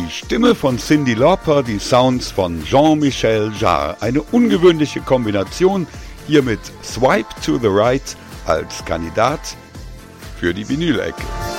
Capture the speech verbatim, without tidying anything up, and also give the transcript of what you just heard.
Die Stimme von Cyndi Lauper, die Sounds von Jean-Michel Jarre. Eine ungewöhnliche Kombination, hier mit Swipe to the Right als Kandidat für die Vinyl-Ecke.